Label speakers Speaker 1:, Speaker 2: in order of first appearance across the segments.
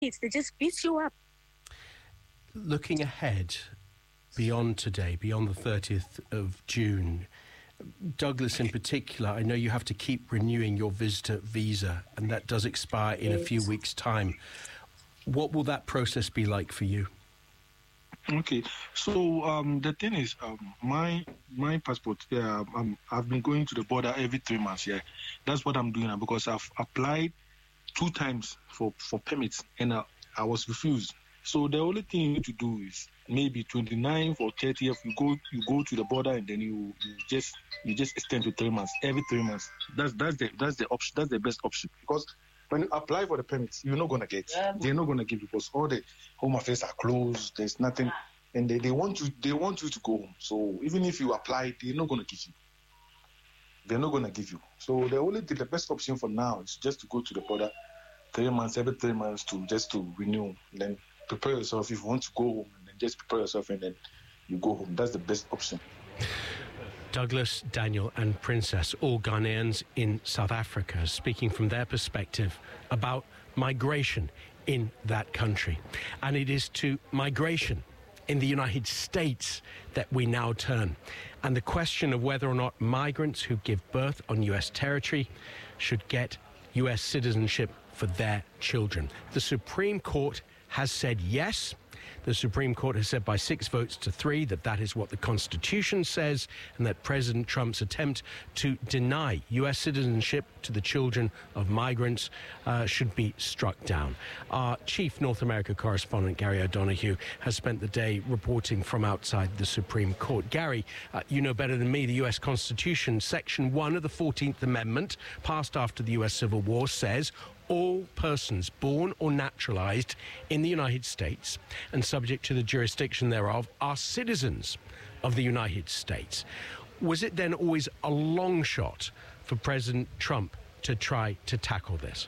Speaker 1: They just beat you up.
Speaker 2: Looking ahead, beyond today, beyond the 30th of June, Douglas in particular, I know you have to keep renewing your visitor visa, and that does expire in a few weeks' time. What will that process be like for you?
Speaker 3: Okay, so the thing is, my passport, I've been going to the border every 3 months. Yeah, that's what I'm doing now because I've applied 2 times for permits and I was refused. So the only thing you need to do is maybe 29th or 30th, you go to the border and then you just extend to 3 months every 3 months. That's the option. That's the best option because when you apply for the permits, you're not gonna get. They're not gonna give you because all the home affairs are closed. There's nothing, and they want you to go home. So even if you apply, they're not gonna give you. They're not gonna give you. So the best option for now is just to go to the border 3 months every 3 months to renew. And then prepare yourself if you want to go home, and then just prepare yourself and then you go home. That's the best option.
Speaker 2: Douglas, Daniel and Princess, all Ghanaians in South Africa, speaking from their perspective about migration in that country. And it is to migration in the United States that we now turn. And the question of whether or not migrants who give birth on U.S. territory should get U.S. citizenship for their children. The Supreme Court has said yes. The Supreme Court has said by 6 votes to 3 that is what the Constitution says, and that President Trump's attempt to deny U.S. citizenship to the children of migrants should be struck down. Our chief North America correspondent, Gary O'Donoghue, has spent the day reporting from outside the Supreme Court. Gary, you know better than me the U.S. Constitution, Section 1 of the 14th Amendment, passed after the U.S. Civil War, says all persons born or naturalized in the United States and subject to the jurisdiction thereof are citizens of the United States. Was it then always a long shot for President Trump to try to tackle this?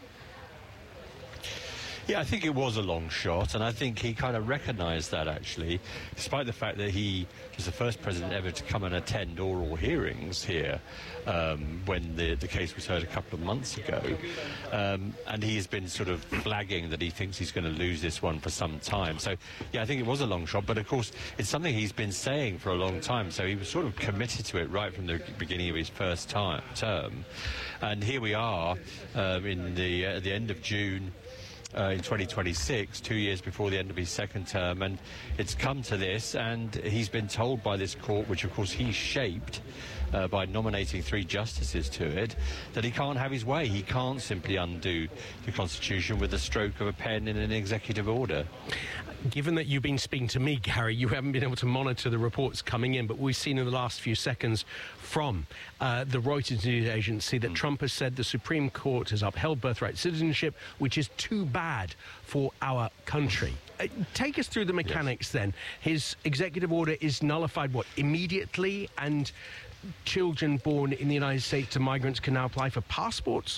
Speaker 4: Yeah, I think it was a long shot, and I think he kind of recognised that, actually, despite the fact that he was the first president ever to come and attend oral hearings here when the case was heard a couple of months ago. And he has been sort of flagging that he thinks he's going to lose this one for some time. So, yeah, I think it was a long shot, but, of course, it's something he's been saying for a long time, so he was sort of committed to it right from the beginning of his first term. And here we are at the end of June, in 2026, 2 years before the end of his second term, and it's come to this, and he's been told by this court, which of course he shaped by nominating 3 justices to it, that he can't have his way. He can't simply undo the Constitution with the stroke of a pen in an executive order.
Speaker 2: Given that you've been speaking to me, Gary, you haven't been able to monitor the reports coming in, but we've seen in the last few seconds from the Reuters news agency that Trump has said the Supreme Court has upheld birthright citizenship, which is too bad for our country. Take us through the mechanics then. His executive order is nullified, immediately, and children born in the United States to migrants can now apply for passports?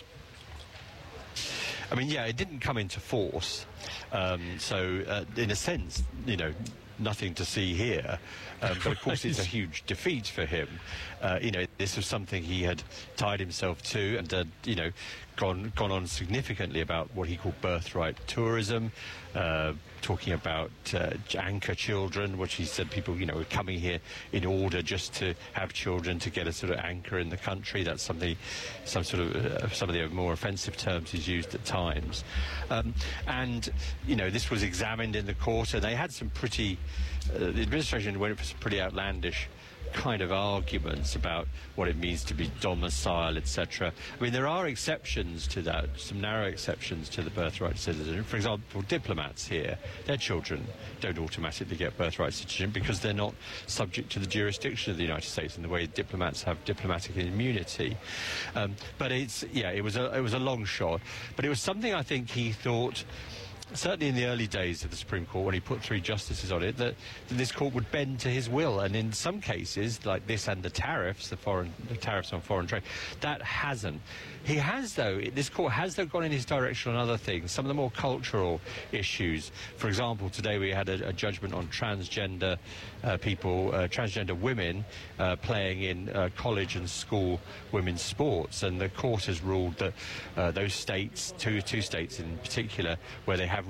Speaker 4: I mean, yeah, it didn't come into force. So, in a sense, nothing to see here. But, of course, it's a huge defeat for him. This was something he had tied himself to and, gone on significantly about what he called birthright tourism, talking about anchor children, which he said people, were coming here in order just to have children to get a sort of anchor in the country. That's some of the more offensive terms he's used at times. This was examined in the court, and they had some pretty, the administration went for some pretty outlandish kind of arguments about what it means to be domicile, etc. I mean, there are exceptions to that, some narrow exceptions to the birthright citizenship. For example, diplomats here, their children don't automatically get birthright citizenship because they're not subject to the jurisdiction of the United States in the way diplomats have diplomatic immunity. But it was a long shot. But it was something I think he thought, certainly in the early days of the Supreme Court, when he put 3 justices on it, that this court would bend to his will. And in some cases, like this and the tariffs on foreign trade, that hasn't. This court has, though, gone in his direction on other things, some of the more cultural issues. For example, today we had a judgment on transgender transgender women playing in college and school women's sports. And the court has ruled that those states, two states in particular, where they have